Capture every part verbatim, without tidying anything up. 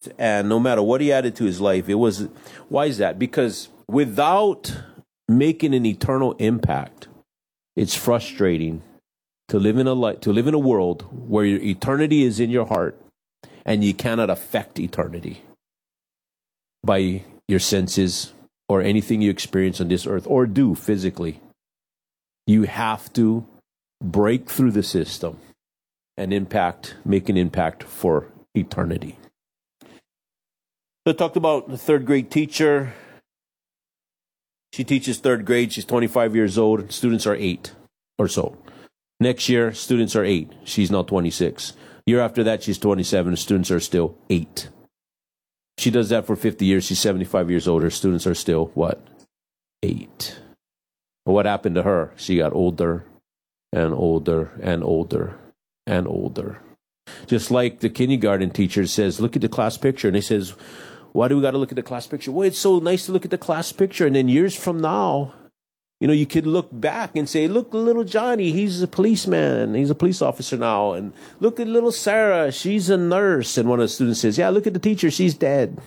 and no matter what he added to his life, it was, why is that? Because without making an eternal impact, it's frustrating to live in a li- to live in a world where your eternity is in your heart and you cannot affect eternity by your senses or anything you experience on this earth or do physically. You have to break through the system and impact, make an impact for eternity. So I talked about the third grade teacher. She teaches third grade. She's twenty-five years old. Students are eight or so. Next year, students are eight. She's now twenty-six. Year after that, she's twenty-seven. Students are still eight. She does that for fifty years. She's seventy-five years old. Her students are still, what? Eight. But what happened to her? She got older and older and older and older. Just like the kindergarten teacher says, look at the class picture. And he says, why do we got to look at the class picture? Well, it's so nice to look at the class picture. And then years from now, you know, you could look back and say, look, little Johnny, he's a policeman. He's a police officer now. And look at little Sarah, she's a nurse. And one of the students says, yeah, look at the teacher, she's dead.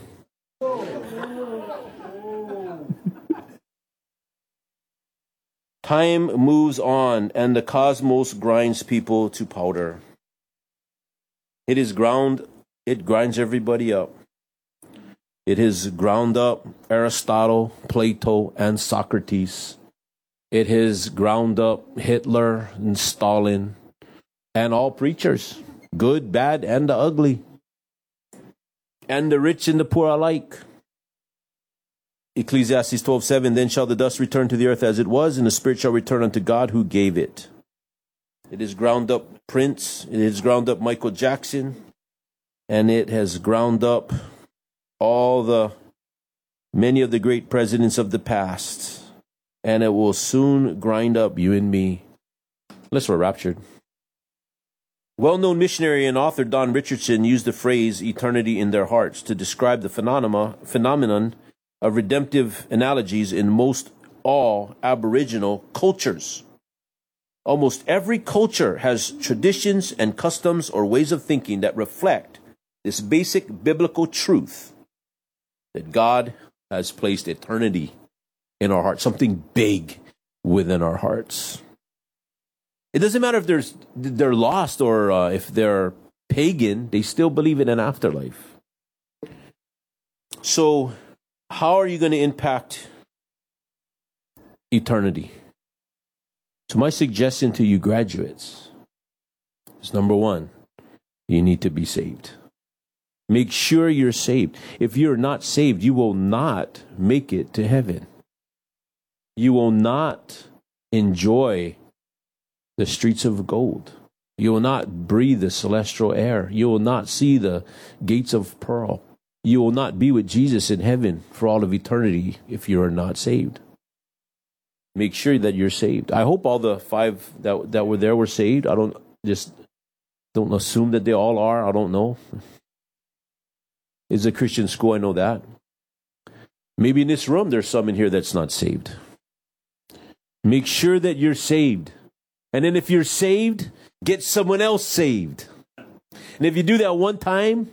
Time moves on, and the cosmos grinds people to powder. It is ground, it grinds everybody up. It has ground up Aristotle, Plato, and Socrates. It has ground up Hitler and Stalin and all preachers, good, bad, and the ugly, and the rich and the poor alike. Ecclesiastes twelve seven, then shall the dust return to the earth as it was, and the spirit shall return unto God who gave it. It has ground up Prince, it has ground up Michael Jackson, and it has ground up all the, many of the great presidents of the past, and it will soon grind up you and me, unless we're raptured. Well-known missionary and author Don Richardson used the phrase eternity in their hearts to describe the phenomena, phenomenon of redemptive analogies in most all Aboriginal cultures. Almost every culture has traditions and customs or ways of thinking that reflect this basic biblical truth that God has placed eternity in our hearts, something big within our hearts. It doesn't matter if there's, they're lost or uh, if they're pagan, they still believe in an afterlife. So, how are you going to impact eternity? So my suggestion to you graduates is, number one, you need to be saved. Make sure you're saved. If you're not saved, you will not make it to heaven. You will not enjoy the streets of gold. You will not breathe the celestial air. You will not see the gates of pearl. You will not be with Jesus in heaven for all of eternity if you are not saved. Make sure that you're saved. I hope all the five that that were there were saved. I don't just don't assume that they all are. I don't know. It's a Christian school, I know that. Maybe in this room there's some in here that's not saved. Make sure that you're saved. And then if you're saved, get someone else saved. And if you do that one time,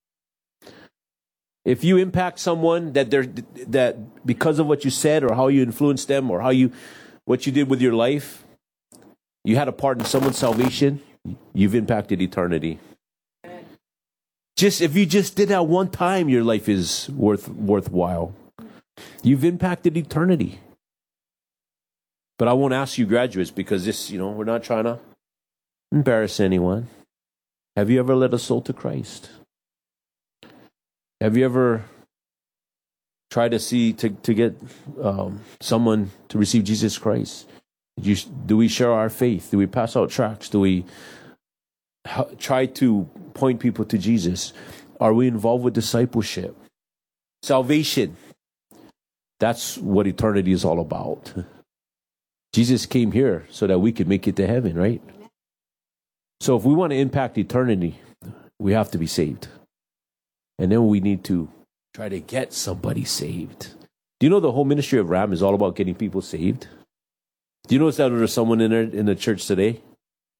if you impact someone that they're that because of what you said or how you influenced them or how you what you did with your life, you had a part in someone's salvation, you've impacted eternity. Just if you just did that one time, your life is worth worthwhile. You've impacted eternity. But I won't ask you graduates because this, you know, we're not trying to embarrass anyone. Have you ever led a soul to Christ? Have you ever tried to see, to, to get um, someone to receive Jesus Christ? Do, you, do we share our faith? Do we pass out tracts? Do we ha- try to point people to Jesus? Are we involved with discipleship? Salvation. That's what eternity is all about. Jesus came here so that we could make it to heaven, right? So if we want to impact eternity, we have to be saved. And then we need to try to get somebody saved. Do you know the whole ministry of Ram is all about getting people saved? Do you notice that there's someone in there in the church today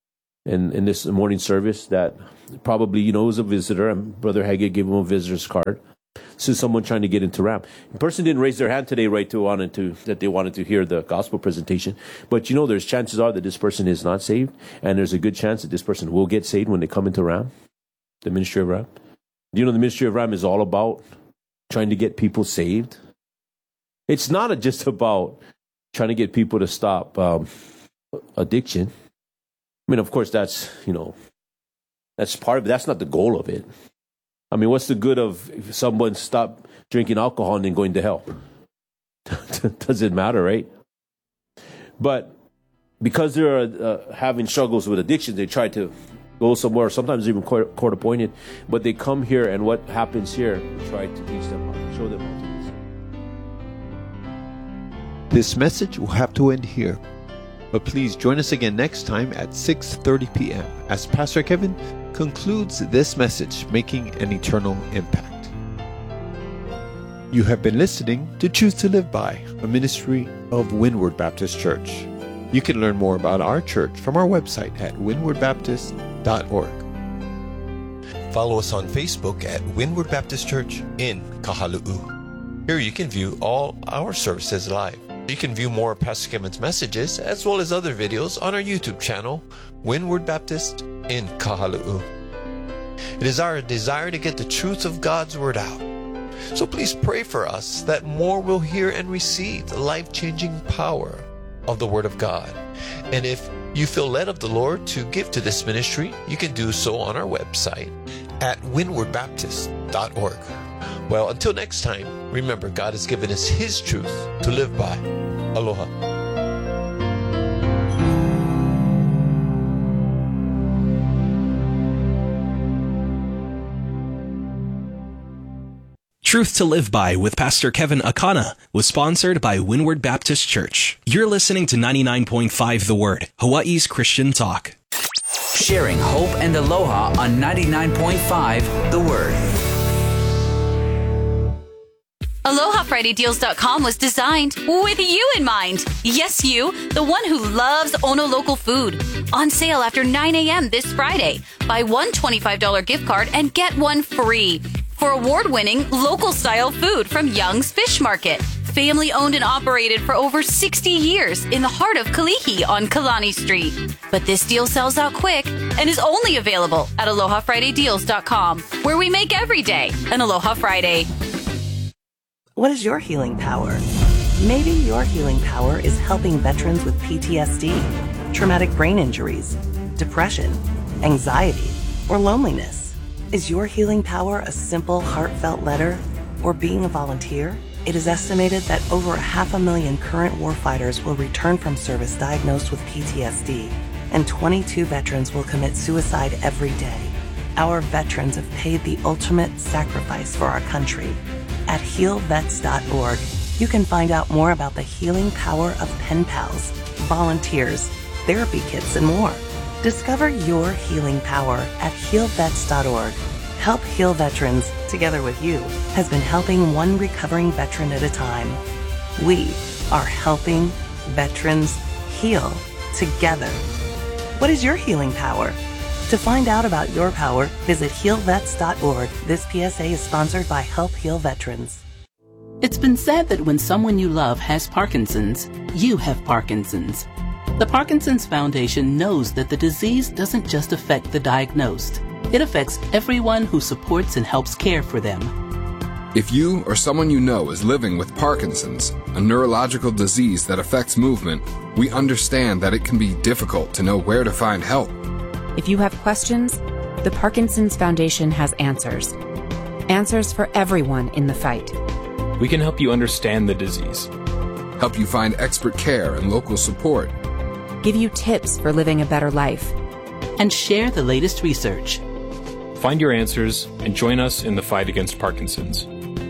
in, in this morning service that probably, you know, was a visitor, and Brother Hagee gave him a visitor's card. So someone trying to get into RAM. The person didn't raise their hand today, right, to wanted to that they wanted to hear the gospel presentation. But you know, there's chances are that this person is not saved, and there's a good chance that this person will get saved when they come into RAM, the ministry of RAM. Do you know the ministry of RAM is all about trying to get people saved? It's not a, just about trying to get people to stop um, addiction. I mean, of course, that's, you know, that's part of it. That's not the goal of it. I mean, what's the good of if someone stop drinking alcohol and then going to hell? Does it matter, right? But because they're uh, having struggles with addiction, they try to go somewhere, sometimes even court, court appointed, but they come here, and what happens here, we try to teach them, how, show them how to do this. This message will have to end here, but please join us again next time at six thirty p.m. as Pastor Kevin concludes this message, Making an Eternal Impact. You have been listening to Choose to Live By, a ministry of Windward Baptist Church. You can learn more about our church from our website at windward baptist dot org. Follow us on Facebook at Windward Baptist Church in Kahalu'u. Here you can view all our services live. You can view more of Pastor Kevin's messages as well as other videos on our YouTube channel, Windward Baptist in Kahalu'u. It is our desire to get the truth of God's Word out. So please pray for us that more will hear and receive the life-changing power of the Word of God. And if you feel led of the Lord to give to this ministry, you can do so on our website at windward baptist dot org. Well, until next time, remember, God has given us His truth to live by. Aloha. Truth to Live By with Pastor Kevin Akana was sponsored by Windward Baptist Church. You're listening to ninety-nine point five The Word, Hawaii's Christian talk. Sharing hope and aloha on ninety-nine point five The Word. Aloha Friday Deals dot com was designed with you in mind. Yes, you, the one who loves Ono local food. On sale after nine a.m. this Friday. Buy one twenty-five dollars gift card and get one free. For award-winning, local-style food from Young's Fish Market. Family-owned and operated for over sixty years in the heart of Kalihi on Kalani Street. But this deal sells out quick and is only available at Aloha Friday Deals dot com, where we make every day an Aloha Friday. What is your healing power? Maybe your healing power is helping veterans with P T S D, traumatic brain injuries, depression, anxiety, or loneliness. Is your healing power a simple, heartfelt letter or being a volunteer? It is estimated that over half a million current warfighters will return from service diagnosed with P T S D, and twenty-two veterans will commit suicide every day. Our veterans have paid the ultimate sacrifice for our country. At heal vets dot org, you can find out more about the healing power of pen pals, volunteers, therapy kits, and more. Discover your healing power at heal vets dot org. Help Heal Veterans, together with you, has been helping one recovering veteran at a time. We are helping veterans heal together. What is your healing power? To find out about your power, visit heal vets dot org. This P S A is sponsored by Help Heal Veterans. It's been said that when someone you love has Parkinson's, you have Parkinson's. The Parkinson's Foundation knows that the disease doesn't just affect the diagnosed. It affects everyone who supports and helps care for them. If you or someone you know is living with Parkinson's, a neurological disease that affects movement, we understand that it can be difficult to know where to find help. If you have questions, the Parkinson's Foundation has answers. Answers for everyone in the fight. We can help you understand the disease, help you find expert care and local support, give you tips for living a better life, and share the latest research. Find your answers and join us in the fight against Parkinson's.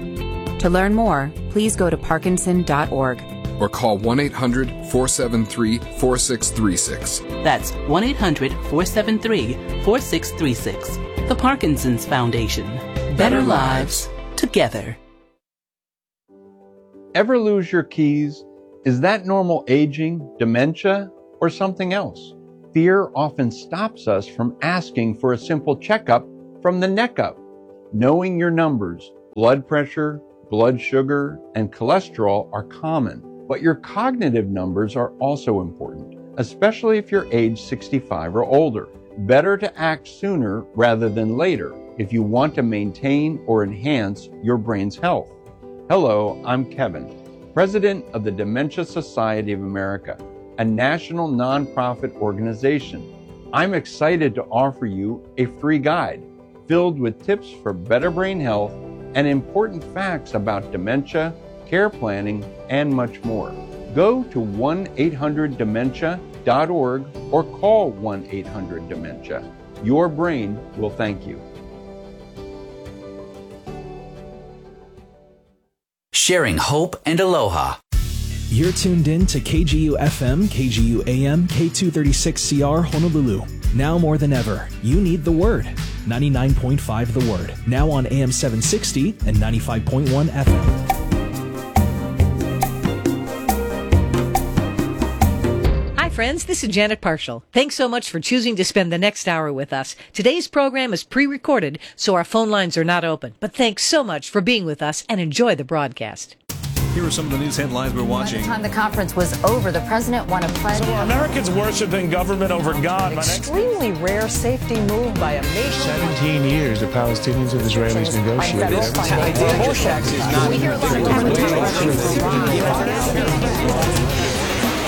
To learn more, please go to parkinson dot org or call one eight hundred, four seven three, four six three six. That's one eight hundred, four seven three, four six three six. The Parkinson's Foundation. Better, Better lives together. Ever lose your keys? Is that normal aging, dementia, or something else? Fear often stops us from asking for a simple checkup from the neck up. Knowing your numbers, blood pressure, blood sugar, and cholesterol are common, but your cognitive numbers are also important, especially if you're age sixty-five or older. Better to act sooner rather than later if you want to maintain or enhance your brain's health. Hello, I'm Kevin, President of the Dementia Society of America, a national nonprofit organization. I'm excited to offer you a free guide filled with tips for better brain health and important facts about dementia, care planning, and much more. Go to one eight hundred dementia dot org or call one eight hundred dementia. Your brain will thank you. Sharing hope and aloha. You're tuned in to K G U F M, K G U A M, K two thirty-six C R Honolulu. Now more than ever, you need the Word. ninety-nine point five The Word. Now on A M seven sixty and ninety-five point one F M. Friends, this is Janet Parshall. Thanks so much for choosing to spend the next hour with us. Today's program is pre-recorded, so our phone lines are not open. But thanks so much for being with us and enjoy the broadcast. Here are some of the news headlines we're watching. By the time the conference was over, the president won a pledge. So are Americans worshiping government over God? An extremely rare safety move by a nation. Seventeen years the Palestinians and Israelis negotiated. We hear a lot of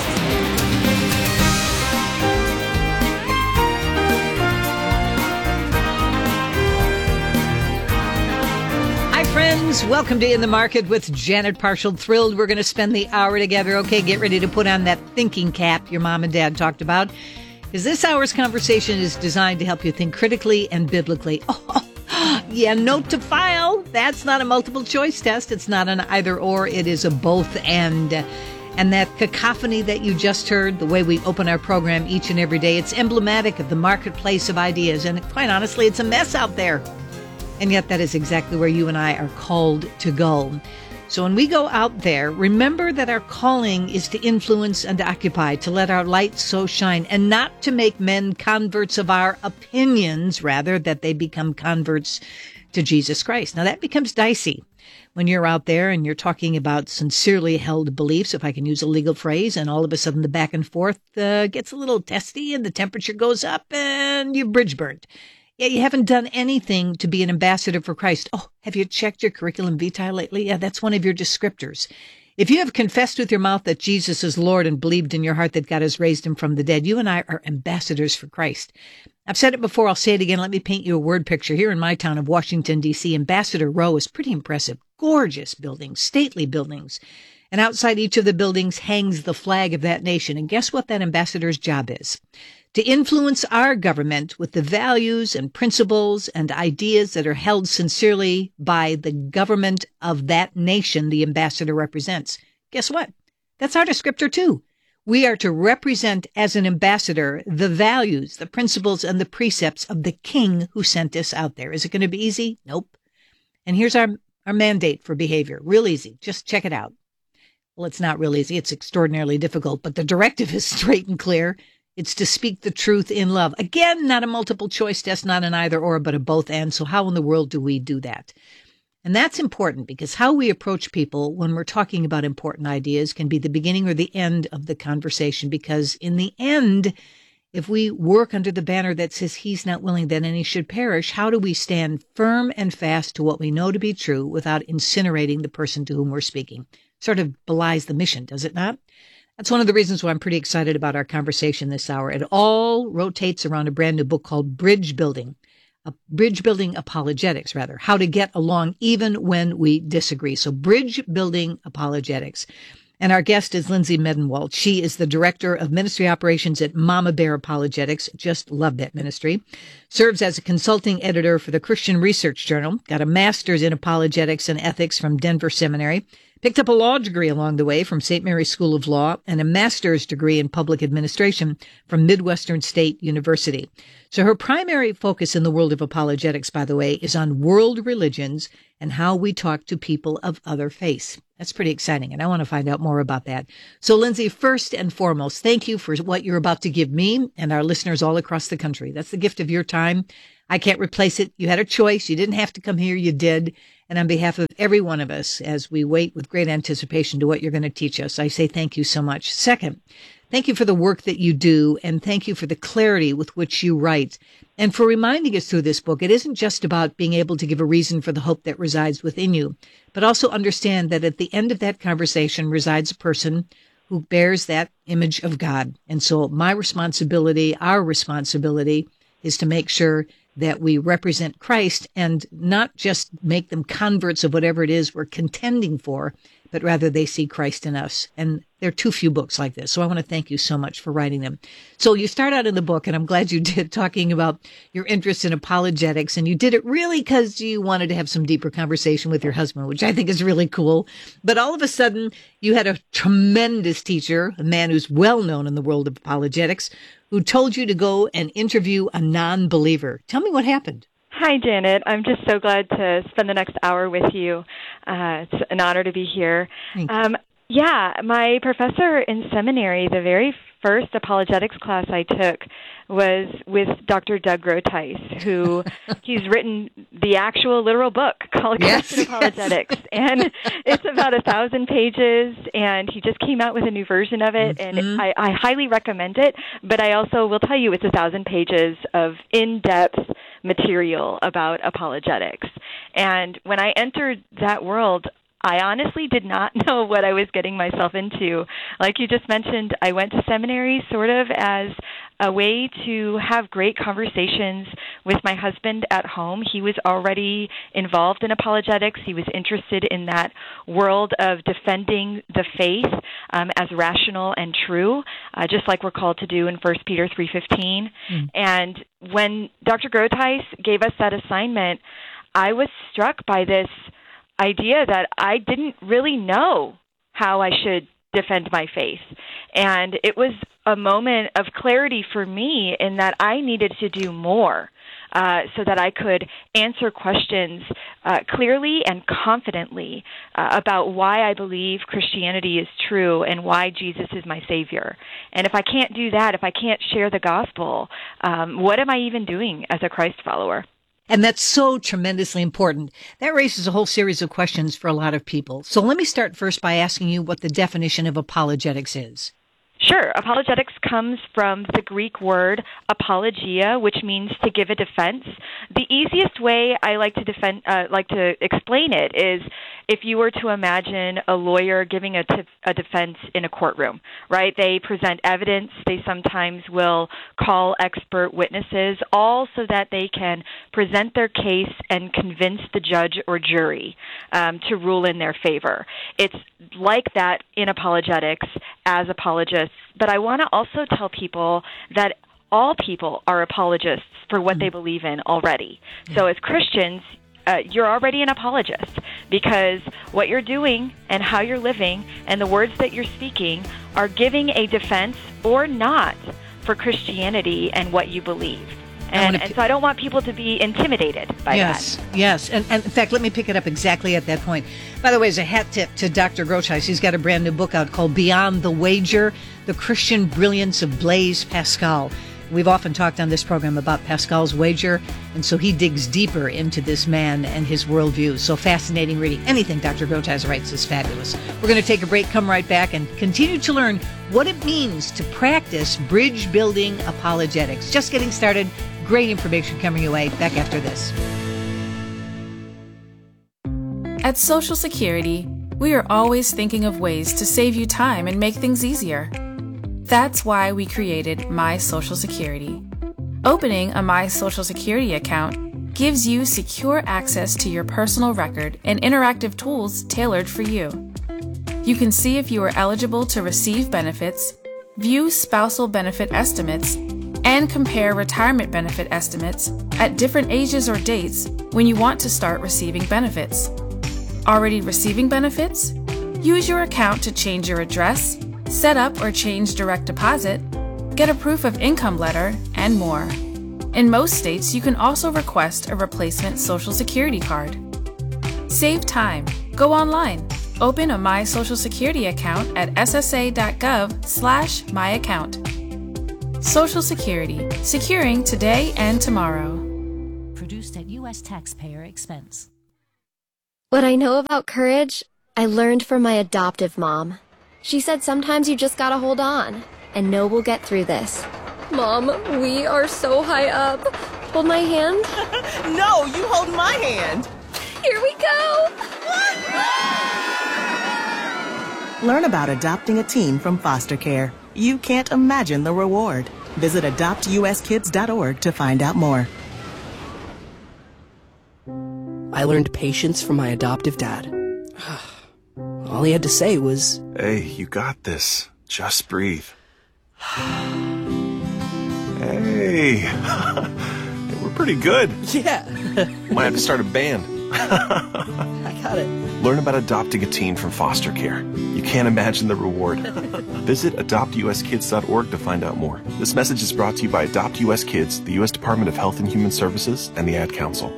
friends, welcome to In the Market with Janet Parshall. Thrilled we're going to spend the hour together. Okay, get ready to put on that thinking cap your mom and dad talked about, because this hour's conversation is designed to help you think critically and biblically. Oh, yeah, note to file. That's not a multiple choice test. It's not an either or. It is a both and. And that cacophony that you just heard, the way we open our program each and every day, it's emblematic of the marketplace of ideas. And quite honestly, it's a mess out there. And yet that is exactly where you and I are called to go. So when we go out there, remember that our calling is to influence and to occupy, to let our light so shine, and not to make men converts of our opinions, rather that they become converts to Jesus Christ. Now that becomes dicey when you're out there and you're talking about sincerely held beliefs, if I can use a legal phrase, and all of a sudden the back and forth uh, gets a little testy and the temperature goes up and you've bridge burned. Yeah, you haven't done anything to be an ambassador for Christ. Oh, have you checked your curriculum vitae lately? Yeah, that's one of your descriptors. If you have confessed with your mouth that Jesus is Lord and believed in your heart that God has raised him from the dead, you and I are ambassadors for Christ. I've said it before, I'll say it again. Let me paint you a word picture. Here in my town of Washington, D C, Ambassador Row is pretty impressive. Gorgeous buildings, stately buildings. And outside each of the buildings hangs the flag of that nation. And guess what that ambassador's job is? To influence our government with the values and principles and ideas that are held sincerely by the government of that nation the ambassador represents. Guess what? That's our descriptor too. We are to represent as an ambassador the values, the principles, and the precepts of the king who sent us out there. Is it going to be easy? Nope. And here's our, our mandate for behavior. Real easy. Just check it out. Well, it's not real easy. It's extraordinarily difficult, but the directive is straight and clear. It's to speak the truth in love. Again, not a multiple choice test, not an either or, but a both and. So how in the world do we do that? And that's important because how we approach people when we're talking about important ideas can be the beginning or the end of the conversation. Because in the end, if we work under the banner that says he's not willing that any should perish, how do we stand firm and fast to what we know to be true without incinerating the person to whom we're speaking? Sort of belies the mission, does it not? That's one of the reasons why I'm pretty excited about our conversation this hour. It all rotates around a brand new book called Bridge Building, uh, Bridge Building Apologetics, rather, how to get along even when we disagree. So Bridge Building Apologetics. And our guest is Lindsay Medenwald. She is the Director of Ministry Operations at Mama Bear Apologetics. Just love that ministry. Serves as a consulting editor for the Christian Research Journal. Got a master's in apologetics and ethics from Denver Seminary. Picked up a law degree along the way from Saint Mary's School of Law and a master's degree in public administration from Midwestern State University. So her primary focus in the world of apologetics, by the way, is on world religions and how we talk to people of other faiths. That's pretty exciting, and I want to find out more about that. So, Lindsay, first and foremost, thank you for what you're about to give me and our listeners all across the country. That's the gift of your time. I can't replace it. You had a choice. You didn't have to come here. You did. And on behalf of every one of us, as we wait with great anticipation to what you're going to teach us, I say thank you so much. Second, thank you for the work that you do, and thank you for the clarity with which you write, and for reminding us through this book, it isn't just about being able to give a reason for the hope that resides within you, but also understand that at the end of that conversation resides a person who bears that image of God. And so my responsibility, our responsibility, is to make sure that we represent Christ and not just make them converts of whatever it is we're contending for, but rather they see Christ in us. And there are too few books like this. So I want to thank you so much for writing them. So you start out in the book, and I'm glad you did, talking about your interest in apologetics. And you did it really because you wanted to have some deeper conversation with your husband, which I think is really cool. But all of a sudden, you had a tremendous teacher, a man who's well known in the world of apologetics, who told you to go and interview a non-believer. Tell me what happened. Hi, Janet. I'm just so glad to spend the next hour with you. Uh, it's an honor to be here. Um, yeah, my professor in seminary, the very first apologetics class I took was with Doctor Doug Groothuis, who he's written the actual literal book called Yes. Christian Apologetics. And it's about a thousand pages, and he just came out with a new version of it, Mm-hmm. and I, I highly recommend it. But I also will tell you it's a thousand pages of in-depth material about apologetics. And when I entered that world, I honestly did not know what I was getting myself into. Like you just mentioned, I went to seminary sort of as a way to have great conversations with my husband at home. He was already involved in apologetics. He was interested in that world of defending the faith um, as rational and true, uh, just like we're called to do in First Peter three fifteen. Mm. And when Doctor Groothuis gave us that assignment, I was struck by this idea that I didn't really know how I should defend my faith. And it was a moment of clarity for me in that I needed to do more uh, so that I could answer questions uh, clearly and confidently uh, about why I believe Christianity is true and why Jesus is my Savior. And if I can't do that, if I can't share the gospel, um, what am I even doing as a Christ follower? And that's so tremendously important. That raises a whole series of questions for a lot of people. So let me start first by asking you what the definition of apologetics is. Sure. Apologetics comes from the Greek word apologia, which means to give a defense. The easiest way I like to defend, uh, like to explain it is if you were to imagine a lawyer giving a, t- a defense in a courtroom, right? They present evidence. They sometimes will call expert witnesses, all so that they can present their case and convince the judge or jury um, to rule in their favor. It's like that in apologetics as apologists. But I want to also tell people that all people are apologists for what mm-hmm. they believe in already. Mm-hmm. So as Christians, uh, you're already an apologist because what you're doing and how you're living and the words that you're speaking are giving a defense or not for Christianity and what you believe. And, and so I don't want people to be intimidated by yes, that. Yes, and, and in fact, let me pick it up exactly at that point. By the way, as a hat tip to Doctor Groothuis, he's got a brand new book out called Beyond the Wager, The Christian Brilliance of Blaise Pascal. We've often talked on this program about Pascal's wager, and so he digs deeper into this man and his worldview. So fascinating reading. Anything Doctor Groothuis writes is fabulous. We're going to take a break, come right back, and continue to learn what it means to practice bridge-building apologetics. Just getting started. Great information coming your way. Back after this. At Social Security, we are always thinking of ways to save you time and make things easier. That's why we created My Social Security. Opening a My Social Security account gives you secure access to your personal record and interactive tools tailored for you. You can see if you are eligible to receive benefits, view spousal benefit estimates, and compare retirement benefit estimates at different ages or dates when you want to start receiving benefits. Already receiving benefits? Use your account to change your address, set up or change direct deposit, get a proof of income letter, and more. In most states, you can also request a replacement Social Security card. Save time. Go online. Open a My Social Security account at ssa.gov slash my account. Social Security. Securing today and tomorrow. Produced at U S taxpayer expense. What I know about courage, I learned from my adoptive mom. She said sometimes you just gotta hold on and know we'll get through this. Mom, we are so high up. Hold my hand. No, you hold my hand. Here we go. Learn about adopting a teen from foster care. You can't imagine the reward. Visit adopt u s kids dot org to find out more. I learned patience from my adoptive dad. All he had to say was, "Hey, you got this. Just breathe." Hey, we're pretty good. Yeah. Might have to start a band. I got it. Learn about adopting a teen from foster care. You can't imagine the reward. Visit adopt u s kids dot org to find out more. This message is brought to you by Adopt U S Kids, the U S Department of Health and Human Services, and the Ad Council.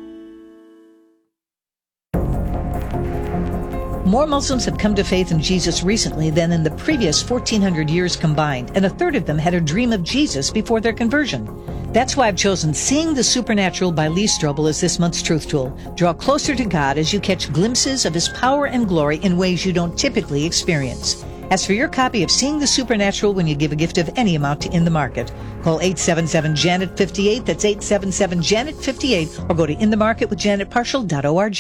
More Muslims have come to faith in Jesus recently than in the previous fourteen hundred years combined, and a third of them had a dream of Jesus before their conversion. That's why I've chosen Seeing the Supernatural by Lee Strobel as this month's Truth Tool. Draw closer to God as you catch glimpses of His power and glory in ways you don't typically experience. As for your copy of Seeing the Supernatural when you give a gift of any amount to In the Market, call eight seven seven Janet fifty-eight, that's eight seven seven Janet fifty-eight, or go to in the market with janet partial dot org.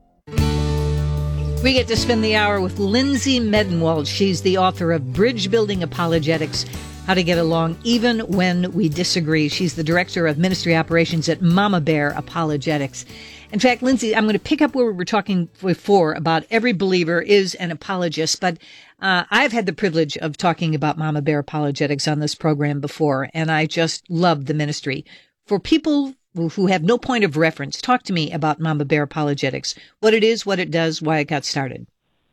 We get to spend the hour with Lindsay Medenwald. She's the author of Bridge Building Apologetics, How to Get Along Even When We Disagree. She's the director of ministry operations at Mama Bear Apologetics. In fact, Lindsay, I'm going to pick up where we were talking before about every believer is an apologist, but uh, I've had the privilege of talking about Mama Bear Apologetics on this program before, and I just love the ministry. For people who have no point of reference, talk to me about Mama Bear Apologetics, what it is, what it does, why it got started.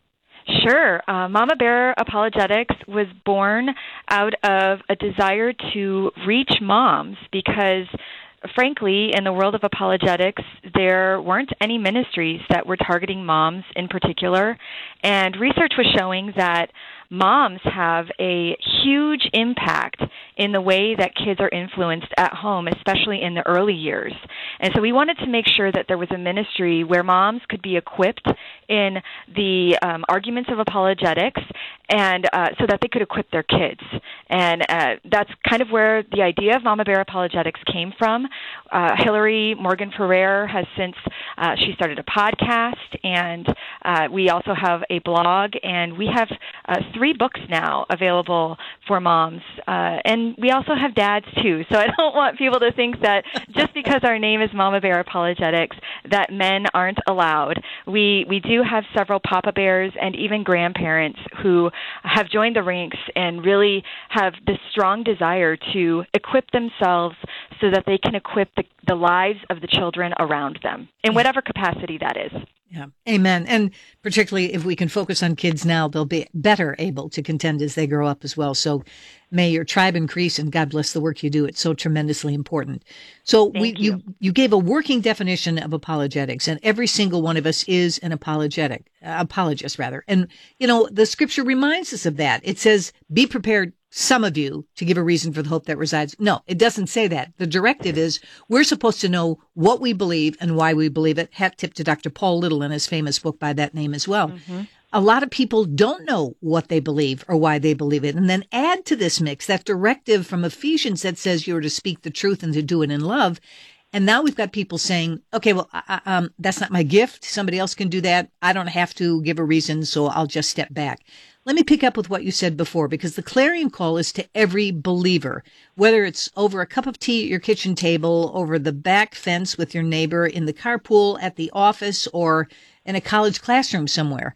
Sure. Uh, Mama Bear Apologetics was born out of a desire to reach moms because, frankly, in the world of apologetics, there weren't any ministries that were targeting moms in particular, and research was showing that moms have a huge impact in the way that kids are influenced at home, especially in the early years. And so we wanted to make sure that there was a ministry where moms could be equipped in the um, arguments of apologetics and uh, so that they could equip their kids. And uh, that's kind of where the idea of Mama Bear Apologetics came from. Uh, Hillary Morgan Ferrer has since, uh, she started a podcast, and uh, we also have a blog, and we have uh, three books now available for moms. Uh, and we also have dads, too. So I don't want people to think that just because our name is Mama Bear Apologetics, that men aren't allowed. We, we do have several Papa Bears and even grandparents who have joined the ranks and really have this strong desire to equip themselves so that they can equip the, the lives of the children around them, in whatever capacity that is. Yeah. Amen. And particularly if we can focus on kids now, they'll be better able to contend as they grow up as well. So may your tribe increase, and God bless the work you do. It's so tremendously important. So Thank we, you. you, you gave a working definition of apologetics, and every single one of us is an apologetic, uh, apologist rather. And, you know, the scripture reminds us of that. It says, be prepared, some of you, to give a reason for the hope that resides. No, it doesn't say that. The directive is we're supposed to know what we believe and why we believe it. Hat tip to Doctor Paul Little in his famous book by that name as well. Mm-hmm. A lot of people don't know what they believe or why they believe it. And then add to this mix that directive from Ephesians that says you're to speak the truth and to do it in love. And now we've got people saying, okay, well, I, um, that's not my gift. Somebody else can do that. I don't have to give a reason, so I'll just step back. Let me pick up with what you said before, because the clarion call is to every believer, whether it's over a cup of tea at your kitchen table, over the back fence with your neighbor, in the carpool, at the office, or in a college classroom somewhere.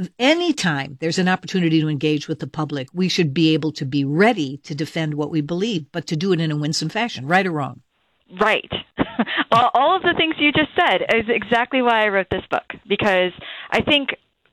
Anytime there's an opportunity to engage with the public, we should be able to be ready to defend what we believe, but to do it in a winsome fashion, right or wrong. Right. All of the things you just said is exactly why I wrote this book, because I think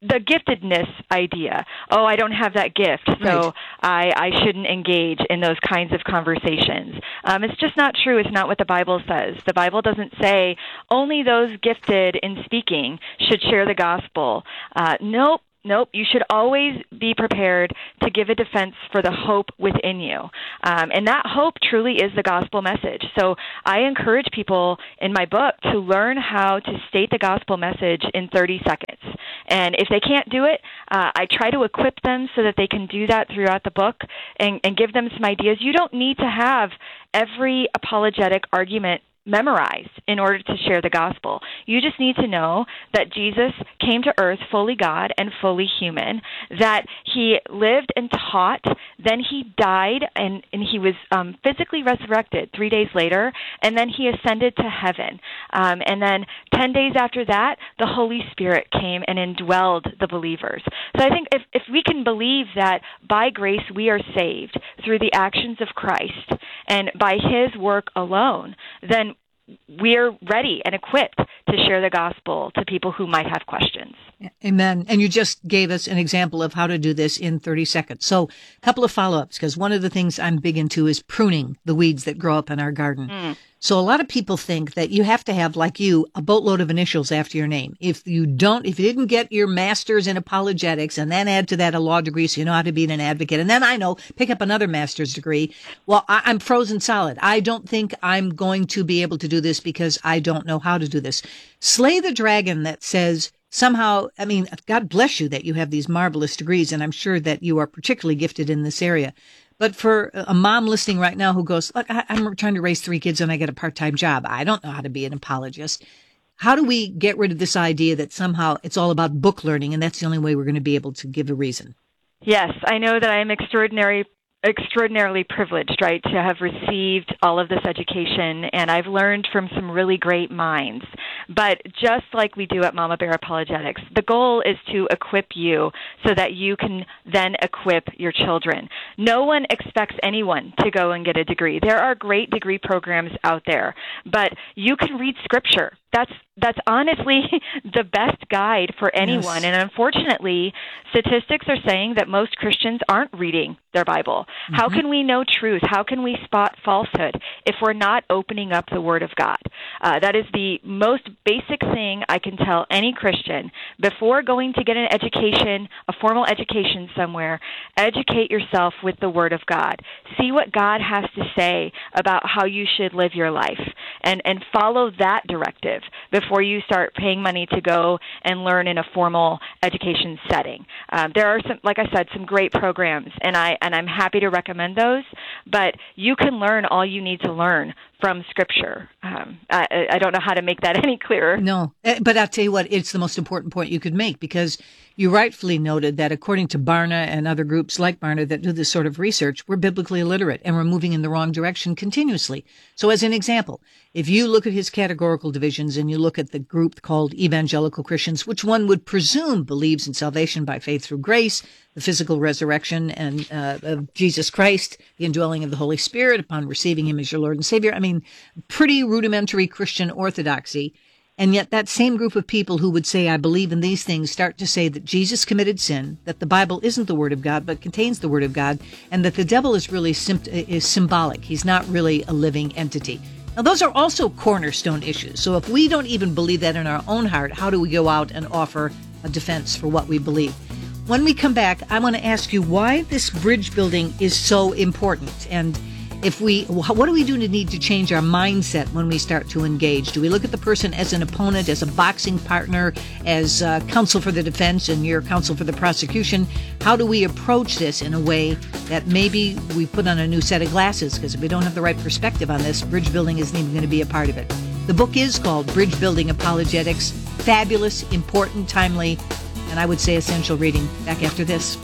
the giftedness idea. Oh, I don't have that gift, so right. I, I shouldn't engage in those kinds of conversations. Um, it's just not true. It's not what the Bible says. The Bible doesn't say only those gifted in speaking should share the gospel. Uh, nope. Nope, you should always be prepared to give a defense for the hope within you. Um, and that hope truly is the gospel message. So I encourage people in my book to learn how to state the gospel message in thirty seconds. And if they can't do it, uh, I try to equip them so that they can do that throughout the book and, and give them some ideas. You don't need to have every apologetic argument memorized in order to share the gospel. You just need to know that Jesus came to earth fully God and fully human, that he lived and taught, then he died and, and he was um, physically resurrected three days later, and then he ascended to heaven. Um, and then ten days after that, the Holy Spirit came and indwelled the believers. So I think if, if we can believe that by grace we are saved through the actions of Christ and by his work alone, then we're ready and equipped to share the gospel to people who might have questions. Amen. And you just gave us an example of how to do this in thirty seconds. So a couple of follow-ups, because one of the things I'm big into is pruning the weeds that grow up in our garden. Mm. So a lot of people think that you have to have, like you, a boatload of initials after your name. If you don't, if you didn't get your master's in apologetics and then add to that a law degree so you know how to be an advocate, and then I know, pick up another master's degree, well, I, I'm frozen solid. I don't think I'm going to be able to do this because I don't know how to do this. Slay the dragon that says, somehow, I mean, God bless you that you have these marvelous degrees, and I'm sure that you are particularly gifted in this area. But for a mom listening right now who goes, look, I, I'm trying to raise three kids and I get a part-time job. I don't know how to be an apologist. How do we get rid of this idea that somehow it's all about book learning and that's the only way we're going to be able to give a reason? Yes, I know that I am extraordinary extraordinarily privileged, right, to have received all of this education, and I've learned from some really great minds. But just like we do at Mama Bear Apologetics, the goal is to equip you so that you can then equip your children. No one expects anyone to go and get a degree. There are great degree programs out there, but you can read Scripture. That's that's honestly the best guide for anyone. Yes. And unfortunately, statistics are saying that most Christians aren't reading their Bible. Mm-hmm. How can we know truth? How can we spot falsehood if we're not opening up the Word of God? Uh, that is the most basic thing I can tell any Christian. Before going to get an education, a formal education somewhere, educate yourself with the Word of God. See what God has to say about how you should live your life, and, and follow that directive before you start paying money to go and learn in a formal education setting. Um, there are some, like I said, some great programs, and I and I'm happy to recommend those. But you can learn all you need to learn from Scripture. Um, I, I don't know how to make that any clearer. No, but I'll tell you what, it's the most important point you could make, because you rightfully noted that according to Barna and other groups like Barna that do this sort of research, we're biblically illiterate and we're moving in the wrong direction continuously. So as an example, if you look at his categorical divisions and you look at the group called evangelical Christians, which one would presume believes in salvation by faith through grace, the physical resurrection and uh, of Jesus Christ, the indwelling of the Holy Spirit upon receiving him as your Lord and Savior. I mean, pretty rudimentary Christian orthodoxy. And yet that same group of people who would say, I believe in these things, start to say that Jesus committed sin, that the Bible isn't the Word of God, but contains the Word of God, and that the devil is really sim- is symbolic. He's not really a living entity. Now, those are also cornerstone issues. So if we don't even believe that in our own heart, how do we go out and offer a defense for what we believe? When we come back, I want to ask you why this bridge building is so important. And if we, what do we do to need to change our mindset when we start to engage? Do we look at the person as an opponent, as a boxing partner, as uh, counsel for the defense and your counsel for the prosecution? How do we approach this in a way that maybe we put on a new set of glasses? Because if we don't have the right perspective on this, bridge building isn't even going to be a part of it. The book is called Bridge Building Apologetics. Fabulous, important, timely, and I would say essential reading. Back after this.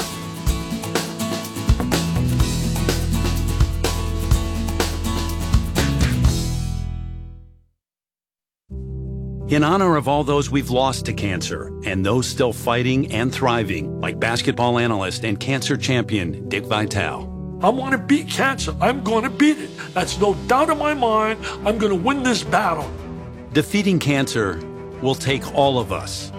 In honor of all those we've lost to cancer and those still fighting and thriving, like basketball analyst and cancer champion Dick Vitale. I want to beat cancer. I'm going to beat it. That's no doubt in my mind. I'm going to win this battle. Defeating cancer will take all of us.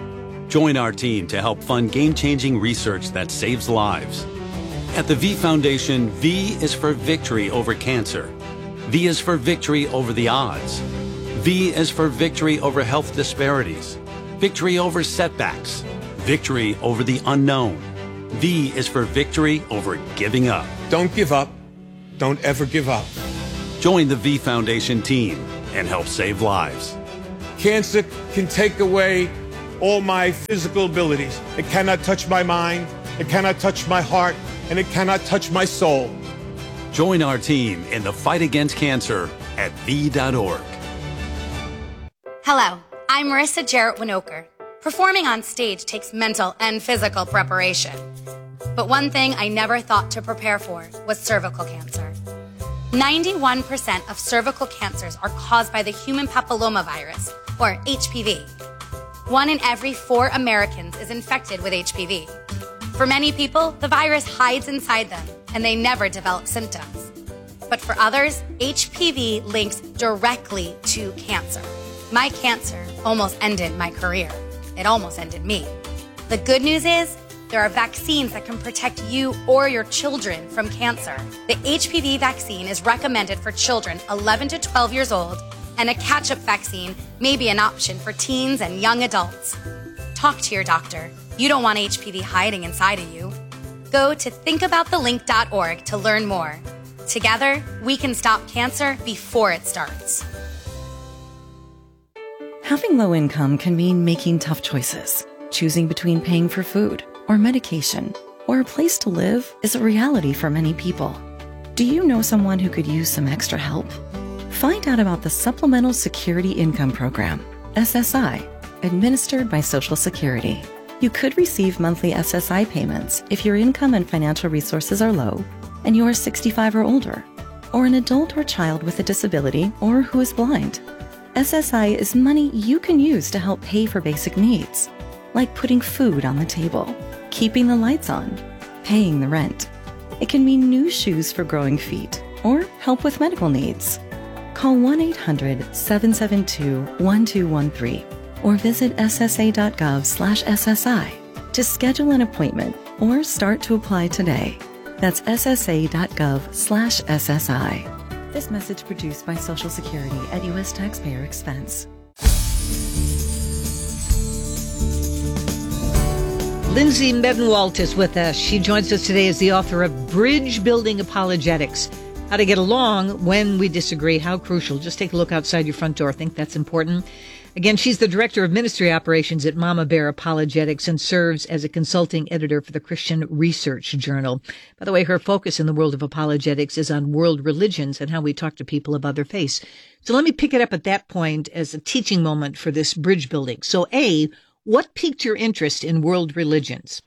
Join our team to help fund game-changing research that saves lives. At the V Foundation, V is for victory over cancer. V is for victory over the odds. V is for victory over health disparities, victory over setbacks, victory over the unknown. V is for victory over giving up. Don't give up. Don't ever give up. Join the V Foundation team and help save lives. Cancer can take away all my physical abilities. It cannot touch my mind, it cannot touch my heart, and it cannot touch my soul. Join our team in the fight against cancer at V dot org. Hello, I'm Marissa Jarrett Winokur. Performing on stage takes mental and physical preparation. But one thing I never thought to prepare for was cervical cancer. ninety-one percent of cervical cancers are caused by the human papillomavirus, or H P V. One in every four Americans is infected with H P V. For many people, the virus hides inside them, and they never develop symptoms. But for others, H P V links directly to cancer. My cancer almost ended my career. It almost ended me. The good news is, there are vaccines that can protect you or your children from cancer. The H P V vaccine is recommended for children eleven to twelve years old, and a catch-up vaccine may be an option for teens and young adults. Talk to your doctor. You don't want H P V hiding inside of you. Go to think about the link dot org to learn more. Together, we can stop cancer before it starts. Having low income can mean making tough choices. Choosing between paying for food or medication or a place to live is a reality for many people. Do you know someone who could use some extra help? Find out about the Supplemental Security Income Program, S S I, administered by Social Security. You could receive monthly S S I payments if your income and financial resources are low and you are sixty-five or older, or an adult or child with a disability or who is blind. S S I is money you can use to help pay for basic needs, like putting food on the table, keeping the lights on, paying the rent. It can mean new shoes for growing feet or help with medical needs. Call one eight hundred, seven seven two, one two one three or visit S S A dot gov slash S S I to schedule an appointment or start to apply today. That's S S A dot gov slash S S I. This message produced by Social Security at U S taxpayer expense. Lindsay Medenwalt is with us. She joins us today as the author of Bridge Building Apologetics. How to get along when we disagree. How crucial. Just take a look outside your front door. I think that's important. Again, she's the Director of Ministry Operations at Mama Bear Apologetics and serves as a consulting editor for the Christian Research Journal. By the way, her focus in the world of apologetics is on world religions and how we talk to people of other faiths. So let me pick it up at that point as a teaching moment for this bridge building. So A, what piqued your interest in world religions?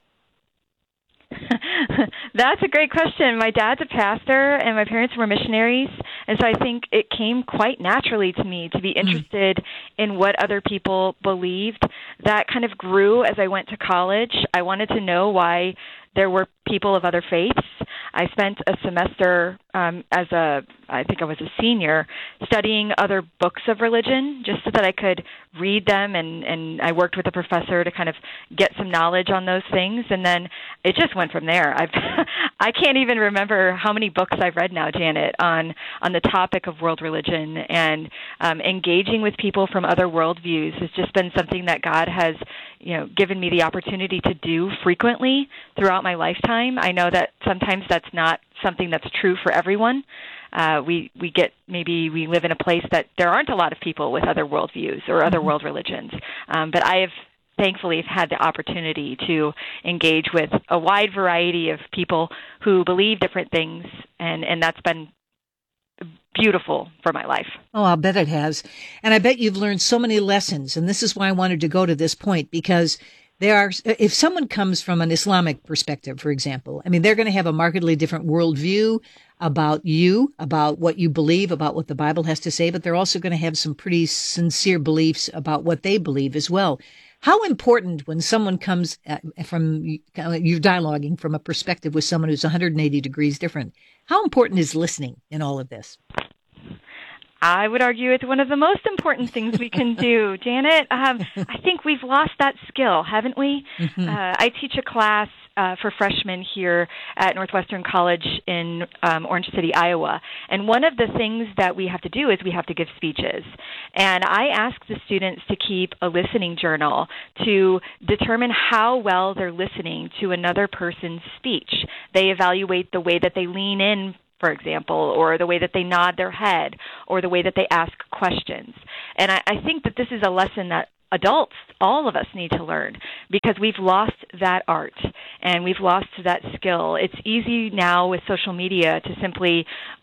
That's a great question. My dad's a pastor and my parents were missionaries, and so I think it came quite naturally to me to be interested mm-hmm. in what other people believed. That kind of grew as I went to college. I wanted to know why there were people of other faiths. I spent a semester um, as a, I think I was a senior, studying other books of religion just so that I could read them, and, and I worked with a professor to kind of get some knowledge on those things, and then it just went from there. I've, I can't even remember how many books I've read now, Janet, on, on the topic of world religion, and um, engaging with people from other worldviews has just been something that God has, you know, given me the opportunity to do frequently throughout my lifetime. I know that sometimes that's not something that's true for everyone. Uh, we we get maybe we live in a place that there aren't a lot of people with other worldviews or other mm-hmm. world religions. Um, but I have thankfully had the opportunity to engage with a wide variety of people who believe different things, and, and that's been beautiful for my life. Oh, I'll bet it has. And I bet you've learned so many lessons. And this is why I wanted to go to this point, because there are, if someone comes from an Islamic perspective, for example, I mean, they're going to have a markedly different worldview about you, about what you believe, about what the Bible has to say, but they're also going to have some pretty sincere beliefs about what they believe as well. How important when someone comes from, you're dialoguing from a perspective with someone who's one hundred eighty degrees different, how important is listening in all of this? I would argue it's one of the most important things we can do. Janet, um, I think we've lost that skill, haven't we? Mm-hmm. Uh, I teach a class uh, for freshmen here at Northwestern College in um, Orange City, Iowa. And one of the things that we have to do is we have to give speeches. And I ask the students to keep a listening journal to determine how well they're listening to another person's speech. They evaluate the way that they lean in, for example, or the way that they nod their head, or the way that they ask questions. And I, I think that this is a lesson that adults, all of us, need to learn, because we've lost that art and we've lost that skill. It's easy now with social media to simply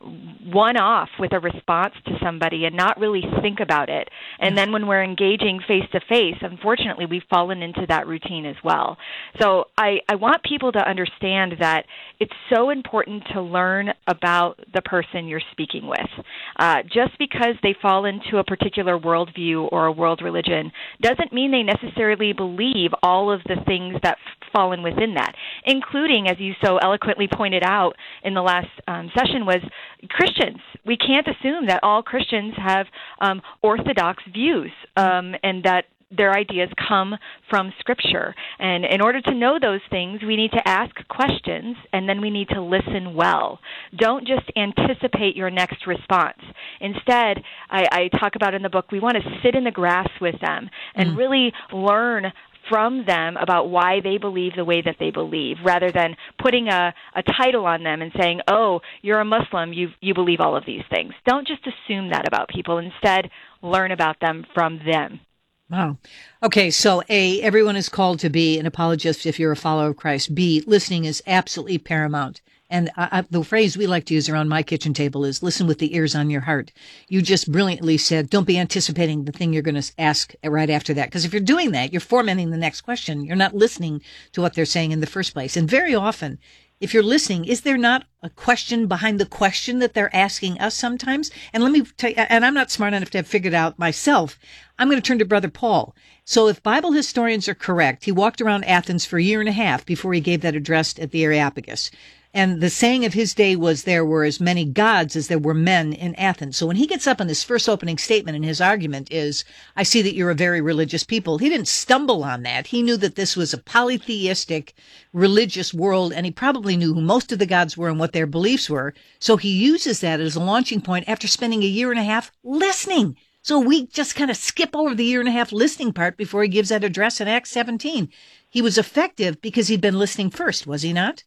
one-off with a response to somebody and not really think about it. And then when we're engaging face-to-face, unfortunately, we've fallen into that routine as well. So I, I want people to understand that it's so important to learn about the person you're speaking with. Uh, just because they fall into a particular worldview or a world religion doesn't mean they necessarily believe all of the things that fall in within that, including, as you so eloquently pointed out in the last um, session, was Christians. We can't assume that all Christians have um, orthodox views um, and that their ideas come from Scripture. And in order to know those things, we need to ask questions, and then we need to listen well. Don't just anticipate your next response. Instead, I, I talk about in the book, we want to sit in the grass with them and mm. really learn from them about why they believe the way that they believe, rather than putting a, a title on them and saying, oh, you're a Muslim, you you believe all of these things. Don't just assume that about people. Instead, learn about them from them. Wow. Okay, so A, everyone is called to be an apologist if you're a follower of Christ. B, listening is absolutely paramount. And I, I, the phrase we like to use around my kitchen table is listen with the ears on your heart. You just brilliantly said, don't be anticipating the thing you're going to ask right after that. Because if you're doing that, you're fomenting the next question. You're not listening to what they're saying in the first place. And very often, if you're listening, is there not a question behind the question that they're asking us sometimes? And let me tell you, and I'm not smart enough to have figured out myself. I'm going to turn to Brother Paul. So if Bible historians are correct, he walked around Athens for a year and a half before he gave that address at the Areopagus. And the saying of his day was there were as many gods as there were men in Athens. So when he gets up in his first opening statement and his argument is, I see that you're a very religious people, he didn't stumble on that. He knew that this was a polytheistic religious world, and he probably knew who most of the gods were and what their beliefs were. So he uses that as a launching point after spending a year and a half listening. So we just kind of skip over the year and a half listening part before he gives that address in Acts seventeen. He was effective because he'd been listening first, was he not?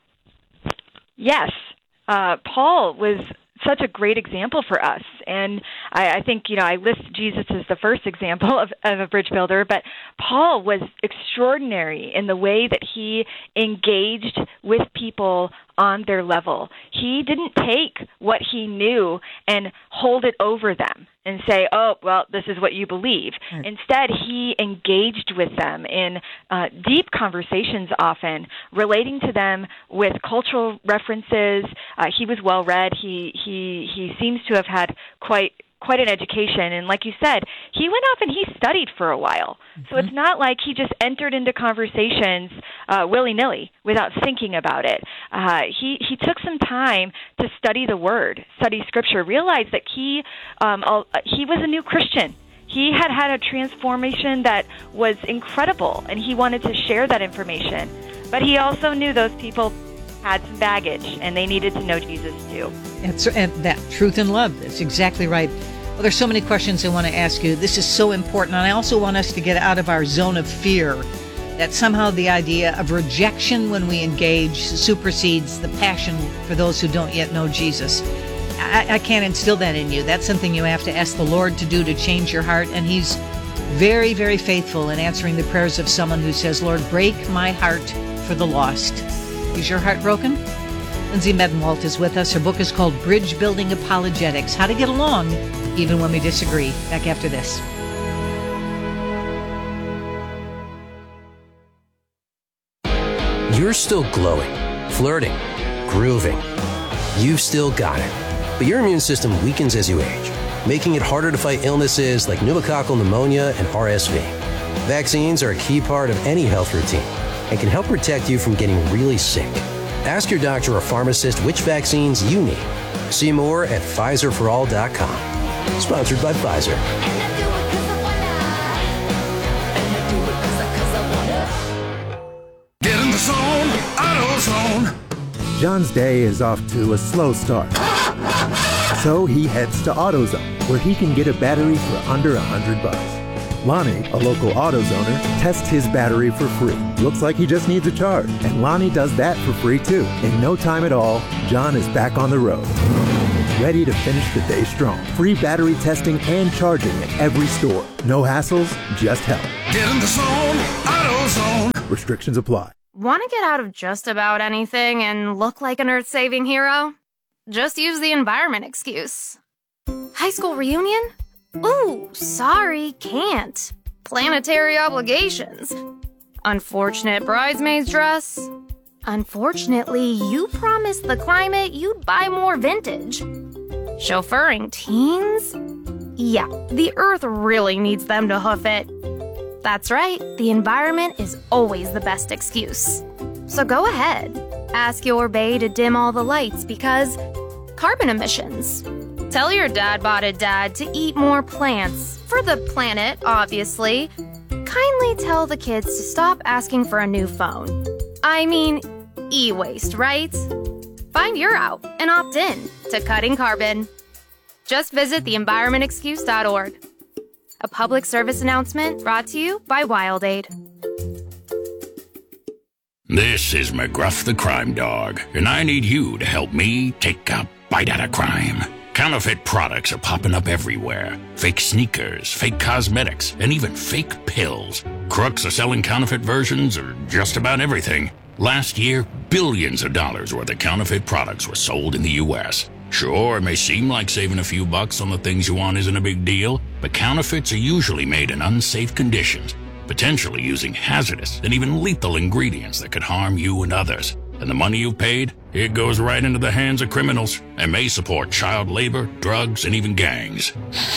Yes. Uh, Paul was such a great example for us. And I, I think, you know, I list Jesus as the first example of, of a bridge builder, but Paul was extraordinary in the way that he engaged with people on their level. He didn't take what he knew and hold it over them and say, oh, well, this is what you believe. Right. Instead, he engaged with them in uh, deep conversations often, relating to them with cultural references. Uh, he was well-read. He, he, he seems to have had quite quite an education. And like you said, he went off and he studied for a while. Mm-hmm. So it's not like he just entered into conversations uh, willy-nilly without thinking about it. Uh, he, he took some time to study the Word, study Scripture, realize that he, um, uh, he was a new Christian. He had had a transformation that was incredible, and he wanted to share that information. But he also knew those people had some baggage, and they needed to know Jesus too. And, so, and that truth and love, that's exactly right. Well, there's so many questions I want to ask you. This is so important, and I also want us to get out of our zone of fear, that somehow the idea of rejection when we engage supersedes the passion for those who don't yet know Jesus. I, I can't instill that in you. That's something you have to ask the Lord to do to change your heart, and He's very, very faithful in answering the prayers of someone who says, Lord, break my heart for the lost. Is your heart broken? Lindsay Medenwalt is with us. Her book is called Bridge Building Apologetics, How to Get Along Even When We Disagree. Back after this. You're still glowing, flirting, grooving. You've still got it. But your immune system weakens as you age, making it harder to fight illnesses like pneumococcal pneumonia and R S V. Vaccines are a key part of any health routine and can help protect you from getting really sick. Ask your doctor or pharmacist which vaccines you need. See more at Pfizer for all dot com. Sponsored by Pfizer. Get in the zone, AutoZone. John's day is off to a slow start. So he heads to AutoZone, where he can get a battery for under a hundred bucks. Lonnie, a local AutoZoner, tests his battery for free. Looks like he just needs a charge, and Lonnie does that for free too. In no time at all, John is back on the road, ready to finish the day strong. Free battery testing and charging at every store. No hassles, just help. Get in the zone, AutoZone. Restrictions apply. Want to get out of just about anything and look like an earth-saving hero? Just use the environment excuse. High school reunion? Ooh, sorry, can't. Planetary obligations. Unfortunate bridesmaid's dress. Unfortunately, you promised the climate you'd buy more vintage. Chauffeuring teens? Yeah, the Earth really needs them to hoof it. That's right, the environment is always the best excuse. So go ahead, ask your bae to dim all the lights because carbon emissions. Tell your dad-botted dad to eat more plants, for the planet, obviously. Kindly tell the kids to stop asking for a new phone. I mean, e-waste, right? Find your out and opt in to cutting carbon. Just visit the environment excuse dot org. A public service announcement brought to you by WildAid. This is McGruff the Crime Dog, and I need you to help me take a bite out of crime. Counterfeit products are popping up everywhere. Fake sneakers, fake cosmetics, and even fake pills. Crooks are selling counterfeit versions of just about everything. Last year, billions of dollars worth of counterfeit products were sold in the U S Sure, it may seem like saving a few bucks on the things you want isn't a big deal, but counterfeits are usually made in unsafe conditions, potentially using hazardous and even lethal ingredients that could harm you and others. And the money you've paid, it goes right into the hands of criminals and may support child labor, drugs, and even gangs.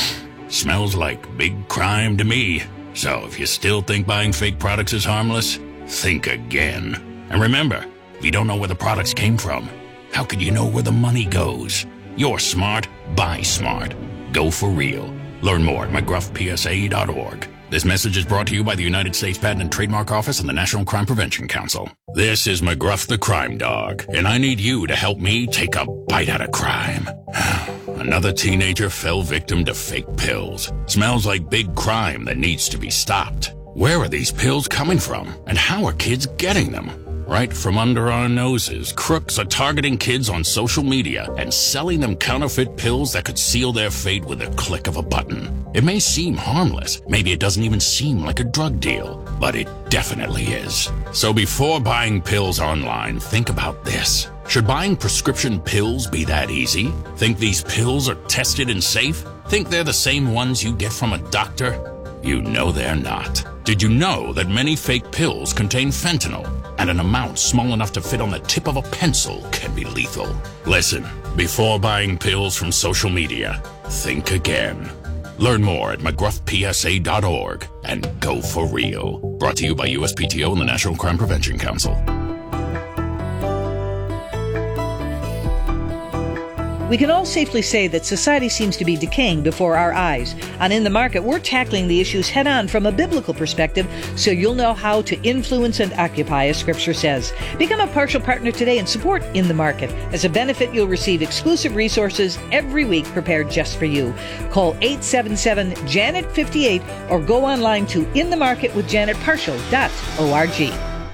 Smells like big crime to me. So if you still think buying fake products is harmless, think again. And remember, if you don't know where the products came from, how could you know where the money goes? You're smart, buy smart. Go for real. Learn more at McGruff P S A dot org. This message is brought to you by the United States Patent and Trademark Office and the National Crime Prevention Council. This is McGruff the Crime Dog, and I need you to help me take a bite out of crime. Another teenager fell victim to fake pills. Smells like big crime that needs to be stopped. Where are these pills coming from, and how are kids getting them? Right from under our noses, crooks are targeting kids on social media and selling them counterfeit pills that could seal their fate with a click of a button. It may seem harmless, maybe it doesn't even seem like a drug deal, but it definitely is. So before buying pills online, think about this. Should buying prescription pills be that easy? Think these pills are tested and safe? Think they're the same ones you get from a doctor? You know they're not. Did you know that many fake pills contain fentanyl, and an amount small enough to fit on the tip of a pencil can be lethal? Listen, before buying pills from social media, think again. Learn more at McGruff P S A dot org and go for real. Brought to you by U S P T O and the National Crime Prevention Council. We can all safely say that society seems to be decaying before our eyes. On In the Market, we're tackling the issues head on from a biblical perspective so you'll know how to influence and occupy, as Scripture says. Become a partial partner today and support In the Market. As a benefit, you'll receive exclusive resources every week prepared just for you. Call eight seven seven, Janet fifty-eight or go online to in the market with janet partial dot org.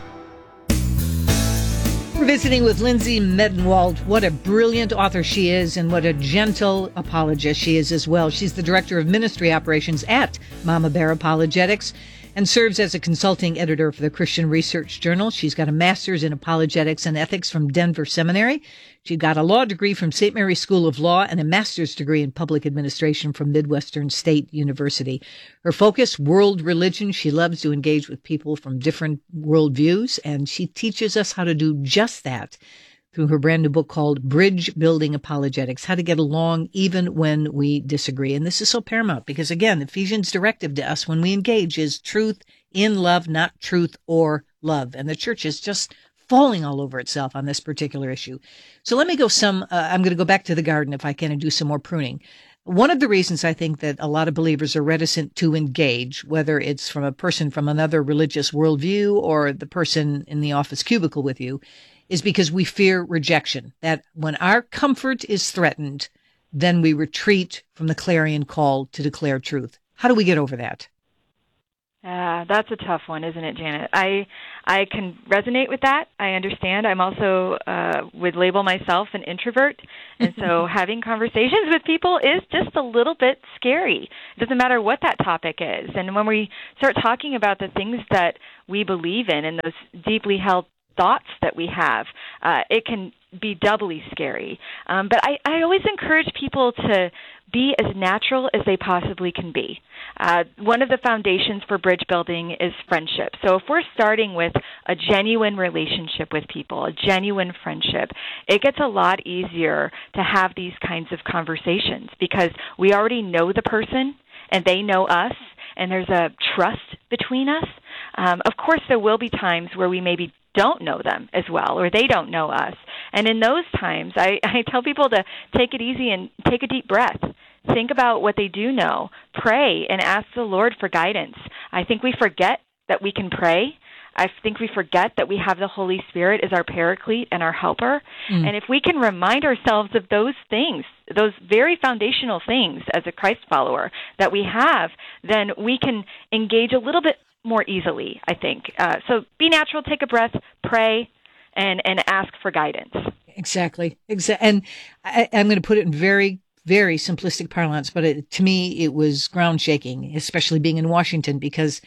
We're visiting with Lindsay Medenwald. What a brilliant author she is, and what a gentle apologist she is as well. She's the Director of Ministry Operations at Mama Bear Apologetics and serves as a consulting editor for the Christian Research Journal. She's got a master's in apologetics and ethics from Denver Seminary. She got a law degree from Saint Mary's School of Law and a master's degree in public administration from Midwestern State University. Her focus, world religion. She loves to engage with people from different worldviews, and she teaches us how to do just that through her brand new book called Bridge Building Apologetics, How to Get Along Even When We Disagree. And this is so paramount because, again, Ephesians' directive to us when we engage is truth in love, not truth or love. And the church is just falling all over itself on this particular issue. So let me go some, uh, I'm going to go back to the garden if I can and do some more pruning. one of the reasons I think that a lot of believers are reticent to engage, whether it's from a person from another religious worldview or the person in the office cubicle with you, is because we fear rejection, that when our comfort is threatened, then we retreat from the clarion call to declare truth. How do we get over that? Uh, that's a tough one, isn't it, Janet? I I can resonate with that. I understand. I'm also uh, would label myself an introvert, and so having conversations with people is just a little bit scary. It doesn't matter what that topic is. And when we start talking about the things that we believe in and those deeply held thoughts that we have, uh, it can be doubly scary. Um, but I, I always encourage people to be as natural as they possibly can be. Uh, one of the foundations for bridge building is friendship. So if we're starting with a genuine relationship with people, a genuine friendship, it gets a lot easier to have these kinds of conversations because we already know the person and they know us, and there's a trust between us. Um, of course, there will be times where we maybe don't know them as well, or they don't know us. And in those times, I, I tell people to take it easy and take a deep breath. Think about what they do know. Pray and ask the Lord for guidance. I think we forget that we can pray. I think we forget that we have the Holy Spirit as our paraclete and our helper. Mm. And if we can remind ourselves of those things, those very foundational things as a Christ follower that we have, then we can engage a little bit more easily, I think. Uh, so be natural, take a breath, pray, and, and ask for guidance. Exactly. Exa- and I, I'm going to put it in very, very simplistic parlance, but it, to me, it was ground shaking, especially being in Washington, because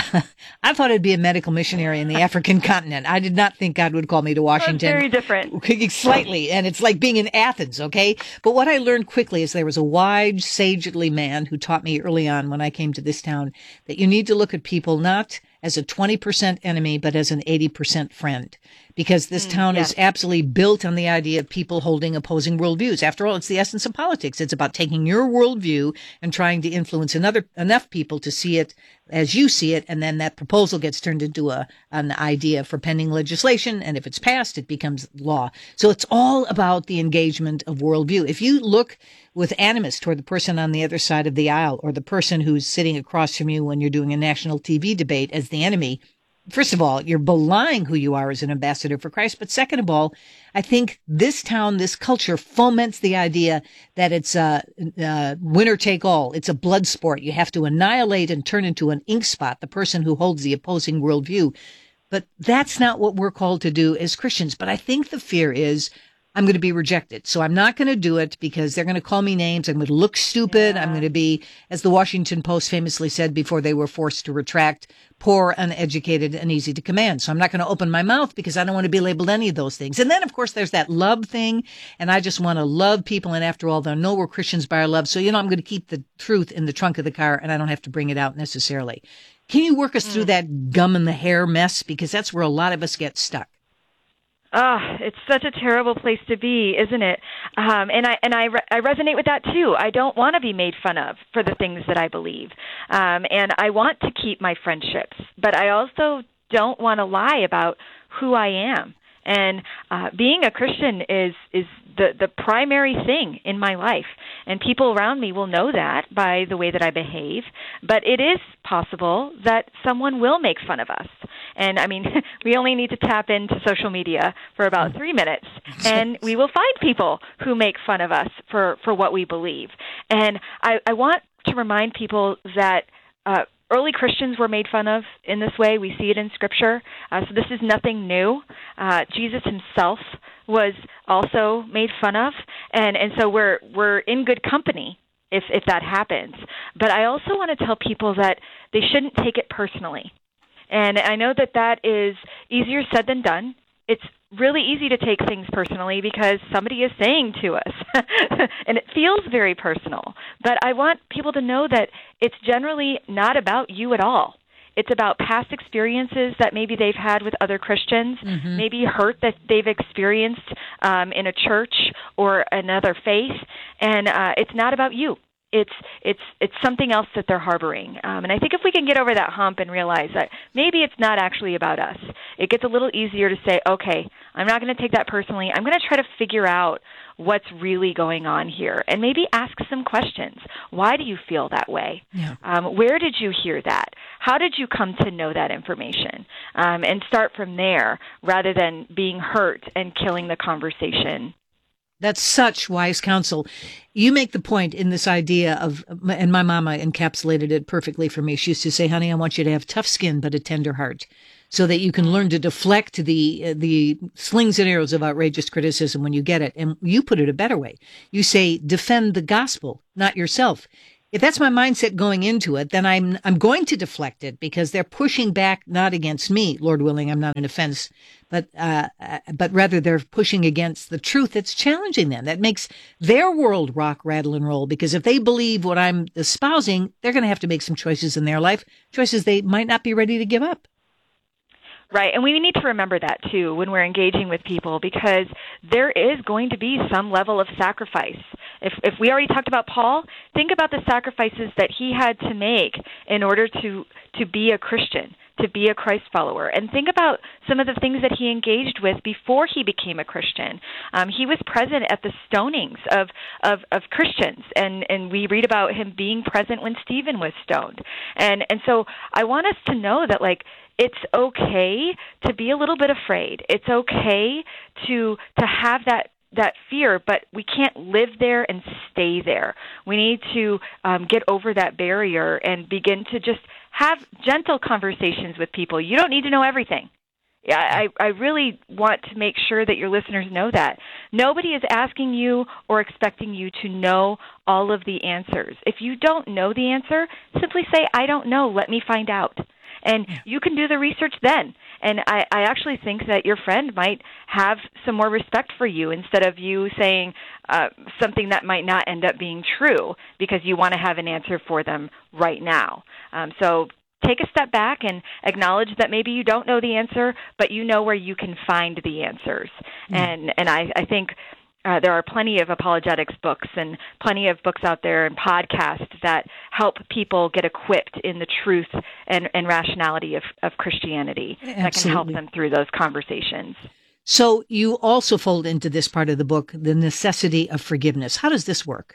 I thought I'd be a medical missionary in the African continent. I did not think God would call me to Washington. That's very different. Slightly. And it's like being in Athens, okay? But what I learned quickly is there was a wise, sagely man who taught me early on when I came to this town that you need to look at people not as a twenty percent enemy, but as an eighty percent friend. Because this mm, town yes. is absolutely built on the idea of people holding opposing worldviews. After all, it's the essence of politics. It's about taking your worldview and trying to influence another enough people to see it as you see it, and then that proposal gets turned into a an idea for pending legislation, and if it's passed, it becomes law. So it's all about the engagement of worldview. If you look with animus toward the person on the other side of the aisle or the person who's sitting across from you when you're doing a national T V debate as the enemy, first of all, you're belying who you are as an ambassador for Christ. But second of all, I think this town, this culture foments the idea that it's a, a winner take all. It's a blood sport. You have to annihilate and turn into an ink spot the person who holds the opposing worldview. But that's not what we're called to do as Christians. But I think the fear is I'm going to be rejected. So I'm not going to do it because they're going to call me names. I'm going to look stupid. Yeah. I'm going to be, as the Washington Post famously said before they were forced to retract, poor, uneducated, and easy to command. So I'm not going to open my mouth because I don't want to be labeled any of those things. And then, of course, there's that love thing. And I just want to love people. And after all, they'll know we're Christians by our love. So, you know, I'm going to keep the truth in the trunk of the car and I don't have to bring it out necessarily. Can you work us mm. through that gum in the hair mess? Because that's where a lot of us get stuck. Ah, oh, it's such a terrible place to be, isn't it? Um, and I and I, re- I resonate with that too. I don't want to be made fun of for the things that I believe, um, and I want to keep my friendships, but I also don't want to lie about who I am. And uh, being a Christian is is the the primary thing in my life, and people around me will know that by the way that I behave. But it is possible that someone will make fun of us. And I mean, we only need to tap into social media for about three minutes, and we will find people who make fun of us for, for what we believe. And I, I want to remind people that uh, early Christians were made fun of in this way. We see it in Scripture. Uh, so this is nothing new. Uh, Jesus himself was also made fun of, and, and so we're we're in good company if if that happens. But I also want to tell people that they shouldn't take it personally. And I know that that is easier said than done. It's really easy to take things personally because somebody is saying to us, and it feels very personal. But I want people to know that it's generally not about you at all. It's about past experiences that maybe they've had with other Christians, mm-hmm. maybe hurt that they've experienced um, in a church or another faith, and uh, it's not about you. It's it's it's something else that they're harboring. Um, and I think if we can get over that hump and realize that maybe it's not actually about us, it gets a little easier to say, okay, I'm not going to take that personally. I'm going to try to figure out what's really going on here and maybe ask some questions. Why do you feel that way? Yeah. Um, where did you hear that? How did you come to know that information? Um, and start from there rather than being hurt and killing the conversation. That's such wise counsel. You make the point in this idea of, and my mama encapsulated it perfectly for me. She used to say, honey, I want you to have tough skin but a tender heart, so that you can learn to deflect the uh, the slings and arrows of outrageous criticism when you get it. And you put it a better way. You say, defend the gospel, not yourself. If that's my mindset going into it, then I'm I'm going to deflect it because they're pushing back not against me, Lord willing, I'm not an offense, but uh, but rather they're pushing against the truth that's challenging them. That makes their world rock, rattle, and roll. Because if they believe what I'm espousing, they're going to have to make some choices in their life, choices they might not be ready to give up. Right, and we need to remember that, too, when we're engaging with people, because there is going to be some level of sacrifice. If if we already talked about Paul, think about the sacrifices that he had to make in order to, to be a Christian, to be a Christ follower. And think about some of the things that he engaged with before he became a Christian. Um, he was present at the stonings of, of, of Christians, and, and we read about him being present when Stephen was stoned. And, and so I want us to know that, like, it's okay to be a little bit afraid. It's okay to to have that that fear, but we can't live there and stay there. We need to um, get over that barrier and begin to just have gentle conversations with people. You don't need to know everything. Yeah, I, I really want to make sure that your listeners know that. Nobody is asking you or expecting you to know all of the answers. If you don't know the answer, simply say, I don't know, let me find out. And you can do the research then. And I, I actually think that your friend might have some more respect for you instead of you saying uh, something that might not end up being true because you want to have an answer for them right now. Um, so take a step back and acknowledge that maybe you don't know the answer, but you know where you can find the answers. Mm. And, and I, I think... Uh, there are plenty of apologetics books and plenty of books out there and podcasts that help people get equipped in the truth and, and rationality of, of Christianity. Absolutely. That can help them through those conversations. So you also fold into this part of the book the necessity of forgiveness. How does this work?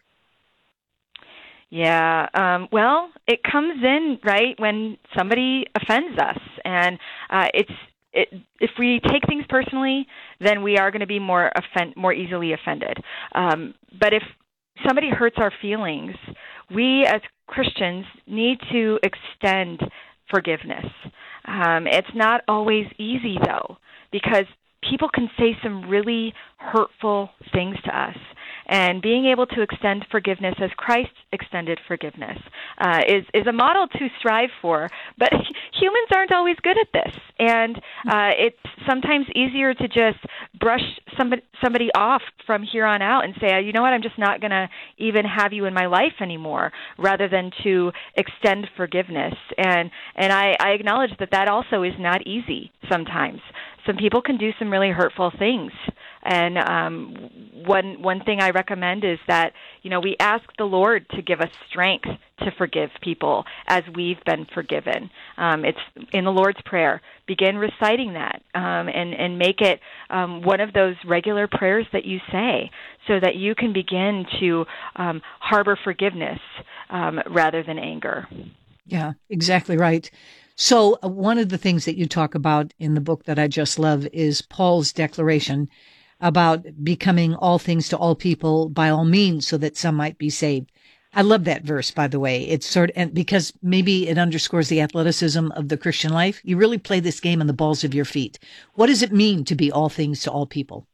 Yeah, um, well, it comes in, right, when somebody offends us. And uh, it's It, if we take things personally, then we are going to be more offend, more easily offended. Um, but if somebody hurts our feelings, we as Christians need to extend forgiveness. Um, it's not always easy, though, because people can say some really hurtful things to us. And being able to extend forgiveness as Christ extended forgiveness uh, is, is a model to strive for. But humans aren't always good at this. And uh, it's sometimes easier to just brush somebody, somebody off from here on out and say, you know what, I'm just not going to even have you in my life anymore, rather than to extend forgiveness. And, and I, I acknowledge that that also is not easy sometimes. Some people can do some really hurtful things. And um, one one thing I recommend is that, you know, we ask the Lord to give us strength to forgive people as we've been forgiven. Um, it's in the Lord's Prayer. Begin reciting that um, and, and make it um, one of those regular prayers that you say so that you can begin to um, harbor forgiveness um, rather than anger. Yeah, exactly right. So uh, one of the things that you talk about in the book that I just love is Paul's declaration about becoming all things to all people by all means so that some might be saved. I love that verse, by the way. It's sort of, and because maybe it underscores the athleticism of the Christian life. You really play this game on the balls of your feet. What does it mean to be all things to all people?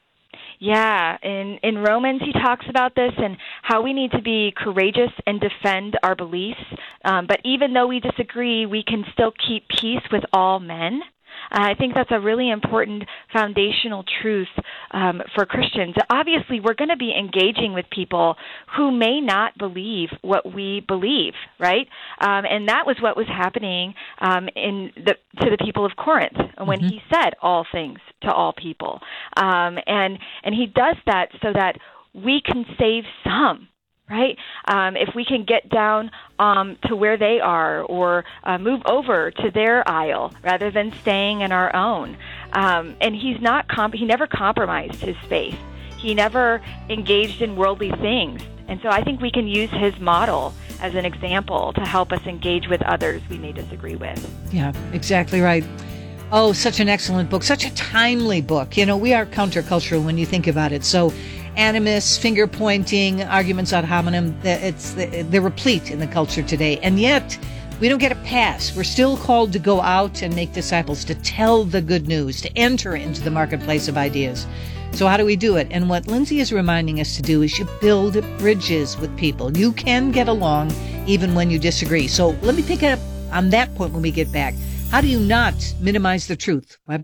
Yeah, in, in Romans he talks about this and how we need to be courageous and defend our beliefs. Um, but even though we disagree, we can still keep peace with all men. Uh, I think that's a really important foundational truth um, for Christians. Obviously, we're going to be engaging with people who may not believe what we believe, right? Um, and that was what was happening um, in the, to the people of Corinth when mm-hmm. he said all things to all people. Um, and, and he does that so that we can save some. Right? Um, if we can get down um, to where they are or uh, move over to their aisle rather than staying in our own. Um, and he's not comp- he never compromised his faith. He never engaged in worldly things. And so I think we can use his model as an example to help us engage with others we may disagree with. Yeah, exactly right. Oh, such an excellent book, such a timely book. You know, we are countercultural when you think about it. So animus, finger pointing, arguments ad hominem, it's, they're replete in the culture today. And yet we don't get a pass. We're still called to go out and make disciples, to tell the good news, to enter into the marketplace of ideas. So how do we do it? And what Lindsay is reminding us to do is you build bridges with people. You can get along even when you disagree. So let me pick up on that point when we get back. How do you not minimize the truth?